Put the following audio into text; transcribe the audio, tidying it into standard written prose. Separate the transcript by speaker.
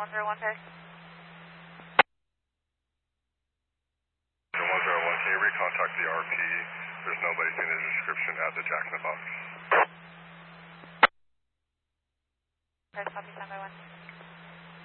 Speaker 1: 101 pair.
Speaker 2: 101, can you recontact the RP? There's nobody in the description at the Jack in the Box.
Speaker 1: Okay, copy, standby 1.